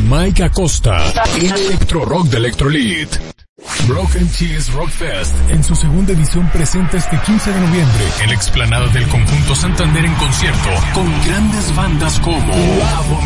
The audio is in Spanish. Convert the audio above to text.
Mike Acosta, el Electro Rock de Electrolit. Broken Cheese Rock Fest en su segunda edición presenta este 15 de noviembre en la explanada del Conjunto Santander en concierto con grandes bandas como